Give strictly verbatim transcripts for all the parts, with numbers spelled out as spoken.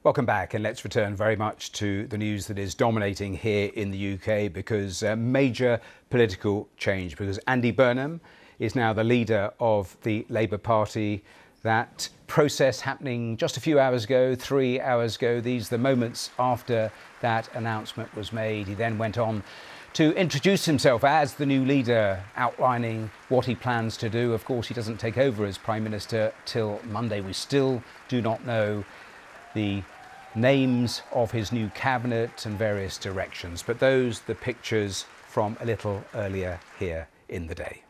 Welcome back, and let's return very much to the news that is dominating here in the U K, because uh, major political change, because Andy Burnham is now the leader of the Labour Party. That process happening just a few hours ago, three hours ago. These are the moments after that announcement was made. He then went on to introduce himself as the new leader, outlining what he plans to do. Of course, he doesn't take over as Prime Minister till Monday. We still do not know the names of his new cabinet and various directions, but those the pictures from a little earlier here in the day.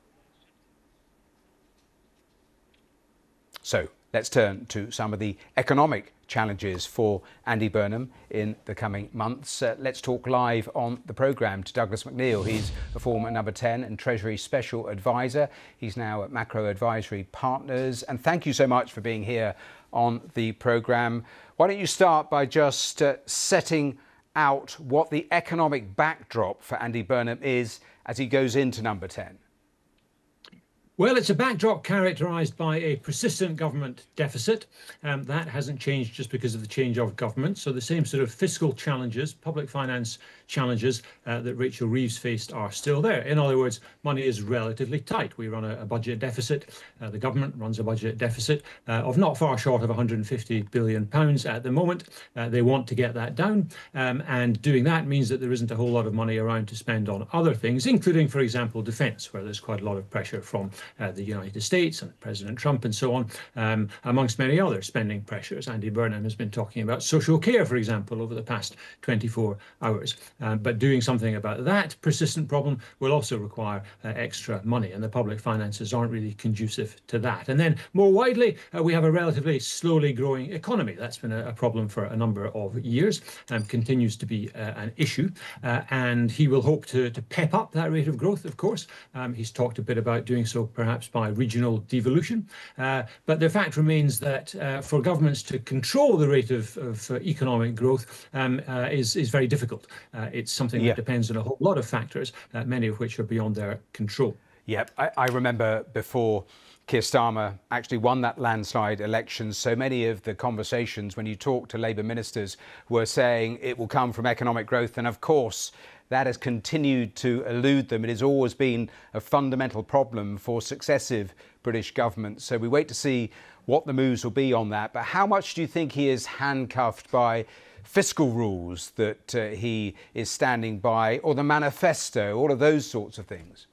So let's turn to some of the economic challenges for Andy Burnham in the coming months. Uh, let's talk live on the programme to Douglas McNeill. He's a former Number ten and Treasury Special Advisor. He's now at Macro Advisory Partners. And thank you so much for being here on the programme. Why don't you start by just uh, setting out what the economic backdrop for Andy Burnham is as he goes into Number ten? Well, it's a backdrop characterised by a persistent government deficit. Um, that hasn't changed just because of the change of government. So the same sort of fiscal challenges, public finance challenges uh, that Rachel Reeves faced are still there. In other words, money is relatively tight. We run a, a budget deficit. Uh, the government runs a budget deficit uh, of not far short of one hundred and fifty billion pounds at the moment. Uh, they want to get that down. Um, and doing that means that there isn't a whole lot of money around to spend on other things, including, for example, defence, where there's quite a lot of pressure from Uh, the United States and President Trump and so on, um, amongst many other spending pressures. Andy Burnham has been talking about social care, for example, over the past twenty-four hours. Um, but doing something about that persistent problem will also require uh, extra money, and the public finances aren't really conducive to that. And then more widely, uh, we have a relatively slowly growing economy. That's been a, a problem for a number of years and continues to be uh, an issue. Uh, and he will hope to, to pep up that rate of growth, of course. Um, he's talked a bit about doing so perhaps by regional devolution. Uh, but the fact remains that uh, for governments to control the rate of, of uh, economic growth um, uh, is, is very difficult. Uh, it's something yeah. that depends on a whole lot of factors, uh, many of which are beyond their control. Yep, I, I remember before Keir Starmer actually won that landslide election, so many of the conversations when you talk to Labour ministers were saying it will come from economic growth, and of course that has continued to elude them. It has always been a fundamental problem for successive British governments. So we wait to see what the moves will be on that. But how much do you think he is handcuffed by fiscal rules that uh, he is standing by, or the manifesto, all of those sorts of things?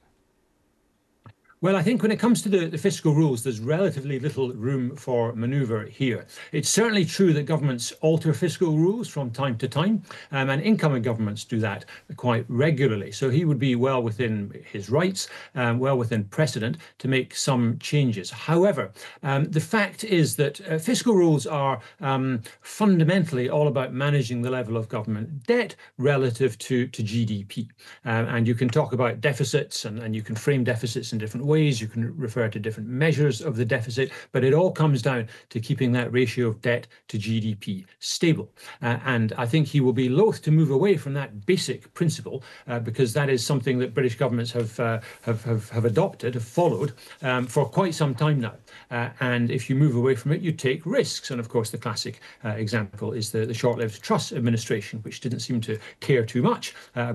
Well, I think when it comes to the, the fiscal rules, there's relatively little room for manoeuvre here. It's certainly true that governments alter fiscal rules from time to time, um, and incoming governments do that quite regularly. So he would be well within his rights, um, well within precedent to make some changes. However, um, the fact is that uh, fiscal rules are um, fundamentally all about managing the level of government debt relative to, to G D P. Um, and you can talk about deficits and, and you can frame deficits in different ways, you can refer to different measures of the deficit, but it all comes down to keeping that ratio of debt to G D P stable. Uh, and I think he will be loath to move away from that basic principle uh, because that is something that British governments have uh, have, have, have adopted, have followed um, for quite some time now. Uh, and if you move away from it, you take risks. And of course, the classic uh, example is the, the short-lived Truss administration, which didn't seem to care too much uh,